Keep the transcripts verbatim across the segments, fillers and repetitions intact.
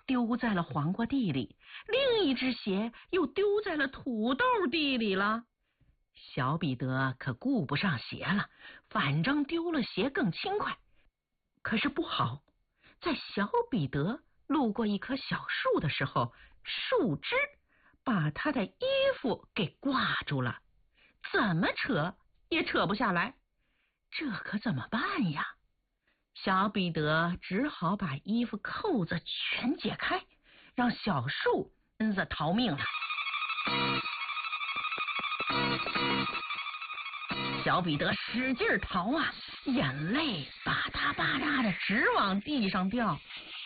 丢在了黄瓜地里，另一只鞋又丢在了土豆地里了。小彼得可顾不上鞋了，反正丢了鞋更轻快。可是不好，在小彼得路过一棵小树的时候，树枝把他的衣服给挂住了，怎么扯也扯不下来，这可怎么办呀？小彼得只好把衣服扣子全解开，让小树跟着逃命了。小彼得使劲逃啊，眼泪吧嗒吧嗒的直往地上掉。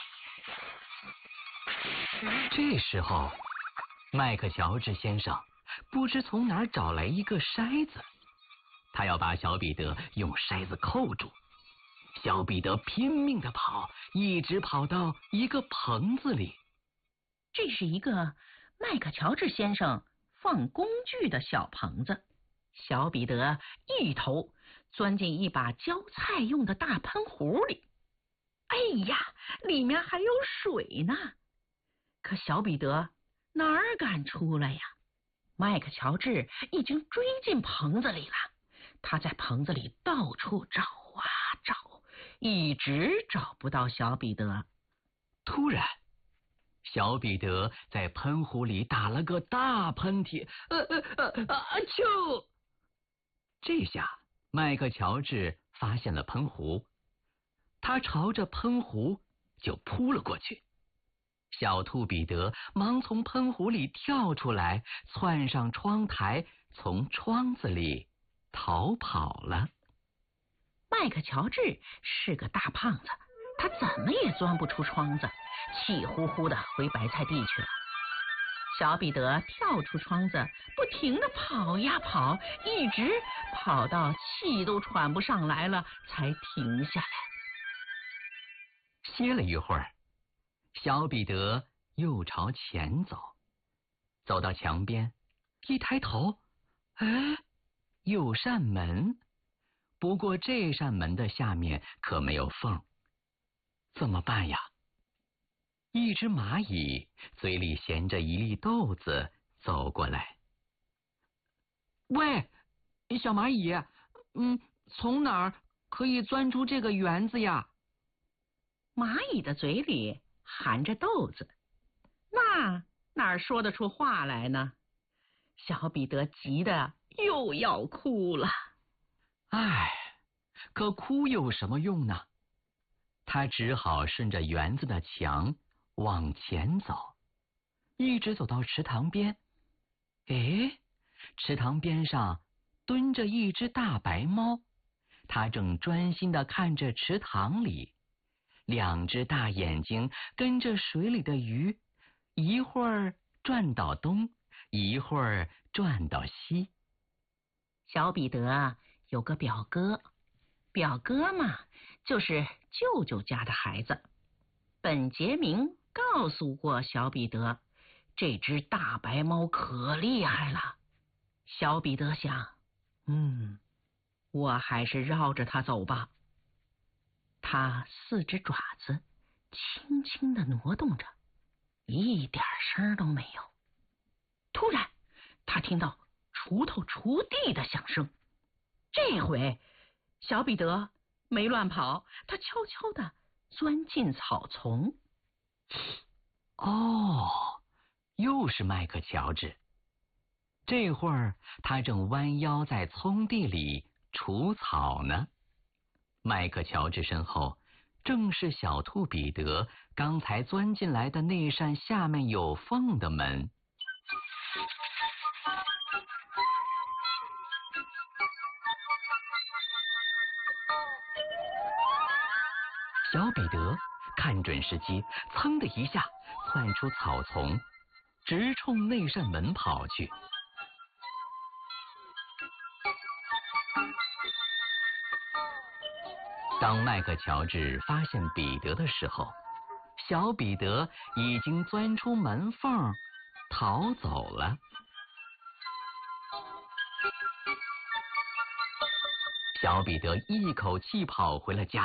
这时候，麦克乔治先生不知从哪儿找来一个筛子，他要把小彼得用筛子扣住。小彼得拼命地跑，一直跑到一个棚子里。 这是一个麦克乔治先生放工具的小棚子。小彼得一头钻进一把浇菜用的大喷壶里，哎呀，里面还有水呢。可小彼得哪儿敢出来呀？麦克乔治已经追进棚子里了，他在棚子里到处找啊找，一直找不到小彼得。 突然，小彼得在喷壶里打了个大喷嚏，呃呃呃啊啾！这下麦克乔治发现了喷壶，他朝着喷壶就扑了过去。小兔彼得忙从喷壶里跳出来，窜上窗台，从窗子里逃跑了。 麦克乔治是个大胖子，他怎么也钻不出窗子，气呼呼的回白菜地去了。小彼得跳出窗子，不停地跑呀跑，一直跑到气都喘不上来了，才停下来。 歇了一会儿，小彼得又朝前走，走到墙边，一抬头，哎，有扇门，不过这扇门的下面可没有缝，怎么办呀？一只蚂蚁嘴里衔着一粒豆子走过来。喂，小蚂蚁，嗯，从哪儿可以钻出这个园子呀？ 蚂蚁的嘴里含着豆子，那哪儿说得出话来呢？小彼得急得又要哭了。 唉，可哭有什么用呢？他只好顺着园子的墙往前走，一直走到池塘边。诶，池塘边上蹲着一只大白猫，它正专心地看着池塘里，两只大眼睛跟着水里的鱼，一会儿转到东，一会儿转到西。 小彼得有个表哥，表哥嘛，就是舅舅家的孩子。本杰明告诉过小彼得，这只大白猫可厉害了。小彼得想，嗯，我还是绕着它走吧。它四只爪子轻轻地挪动着，一点声都没有。突然，他听到锄头锄地的响声。这回小彼得没乱跑，他悄悄地钻进草丛。 哦，又是麦克乔治。这会儿他正弯腰在葱地里除草呢。麦克乔治身后正是小兔彼得刚才钻进来的那扇下面有缝的门。小彼得看准时机，噌的一下窜出草丛，直冲那扇门跑去。当麦克乔治发现彼得的时候，小彼得已经钻出门缝逃走了。小彼得一口气跑回了家。